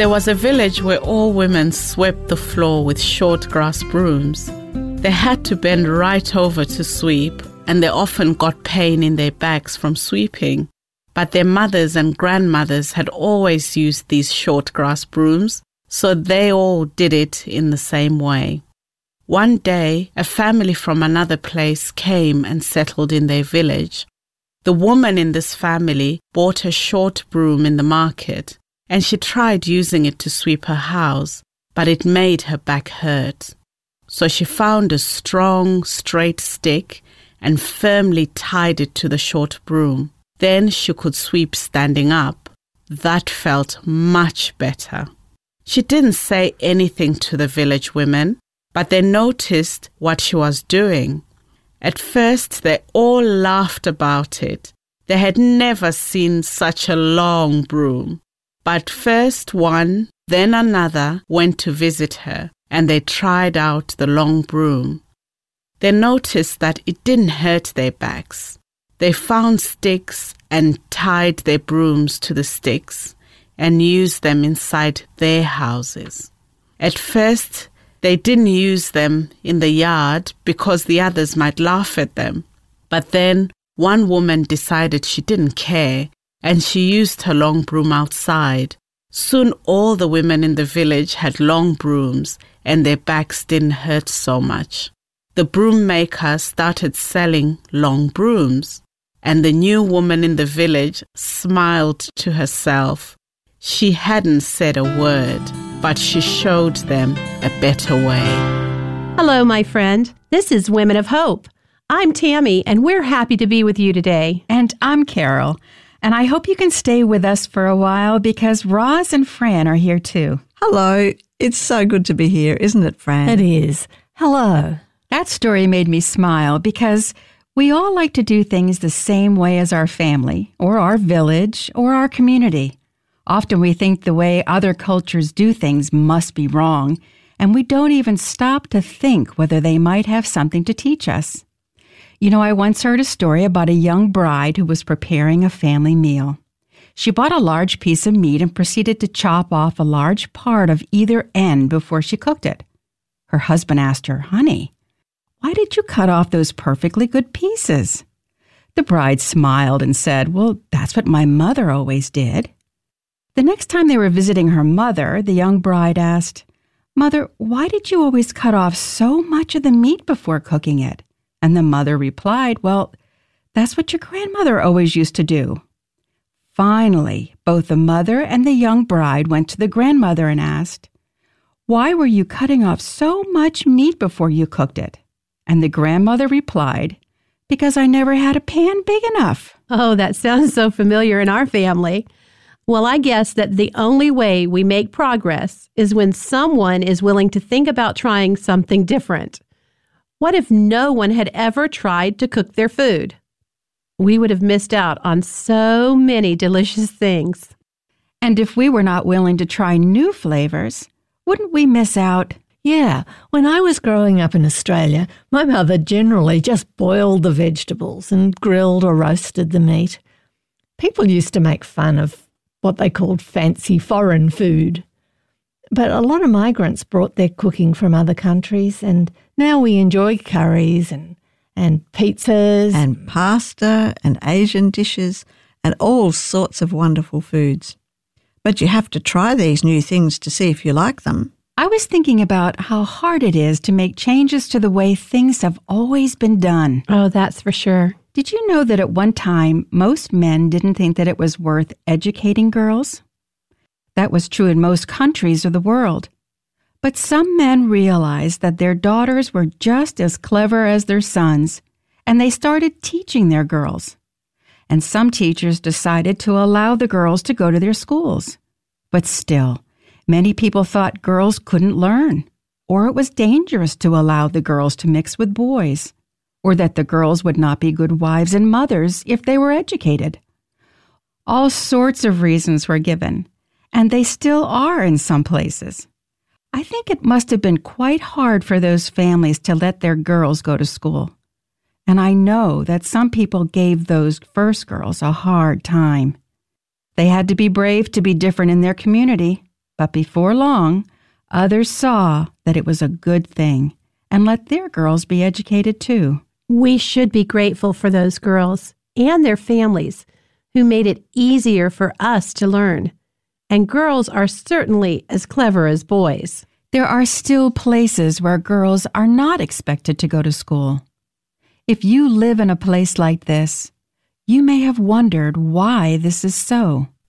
There was a village where all women swept the floor with short grass brooms. They had to bend right over to sweep, and they often got pain in their backs from sweeping. But their mothers and grandmothers had always used these short grass brooms, so they all did it in the same way. One day, a family from another place came and settled in their village. The woman in this family bought a short broom in the market, and she tried using it to sweep her house, but it made her back hurt. So she found a strong, straight stick and firmly tied it to the short broom. Then she could sweep standing up. That felt much better. She didn't say anything to the village women, but they noticed what she was doing. At first, they all laughed about it. They had never seen such a long broom. But first one, then another went to visit her, and they tried out the long broom. They noticed that it didn't hurt their backs. They found sticks and tied their brooms to the sticks and used them inside their houses. At first, they didn't use them in the yard because the others might laugh at them. But then one woman decided she didn't care, and she used her long broom outside. Soon all the women in the village had long brooms, and their backs didn't hurt so much. The broom maker started selling long brooms, and the new woman in the village smiled to herself. She hadn't said a word, but she showed them a better way. Hello, my friend. This is Women of Hope. I'm Tammy, and we're happy to be with you today. And I'm Carol. And I hope you can stay with us for a while because Roz and Fran are here too. Hello. It's so good to be here, isn't it, Fran? It is. Hello. That story made me smile because we all like to do things the same way as our family or our village or our community. Often we think the way other cultures do things must be wrong, and we don't even stop to think whether they might have something to teach us. You know, I once heard a story about a young bride who was preparing a family meal. She bought a large piece of meat and proceeded to chop off a large part of either end before she cooked it. Her husband asked her, "Honey, why did you cut off those perfectly good pieces?" The bride smiled and said, "Well, that's what my mother always did." The next time they were visiting her mother, the young bride asked, "Mother, why did you always cut off so much of the meat before cooking it?" And the mother replied, "Well, that's what your grandmother always used to do." Finally, both the mother and the young bride went to the grandmother and asked, "Why were you cutting off so much meat before you cooked it?" And the grandmother replied, "Because I never had a pan big enough." Oh, that sounds so familiar in our family. Well, I guess that the only way we make progress is when someone is willing to think about trying something different. What if no one had ever tried to cook their food? We would have missed out on so many delicious things. And if we were not willing to try new flavors, wouldn't we miss out? Yeah, when I was growing up in Australia, my mother generally just boiled the vegetables and grilled or roasted the meat. People used to make fun of what they called fancy foreign food. But a lot of migrants brought their cooking from other countries, and now we enjoy curries and pizzas. And pasta and Asian dishes and all sorts of wonderful foods. But you have to try these new things to see if you like them. I was thinking about how hard it is to make changes to the way things have always been done. Oh, that's for sure. Did you know that at one time, most men didn't think that it was worth educating girls? That was true in most countries of the world. But some men realized that their daughters were just as clever as their sons, and they started teaching their girls. And some teachers decided to allow the girls to go to their schools. But still, many people thought girls couldn't learn, or it was dangerous to allow the girls to mix with boys, or that the girls would not be good wives and mothers if they were educated. All sorts of reasons were given, and they still are in some places. I think it must have been quite hard for those families to let their girls go to school. And I know that some people gave those first girls a hard time. They had to be brave to be different in their community, But before long, others saw that it was a good thing and let their girls be educated too. We should be grateful for those girls and their families who made it easier for us to learn. And girls are certainly as clever as boys. There are still places where girls are not expected to go to school. If you live in a place like this, you may have wondered why this is so.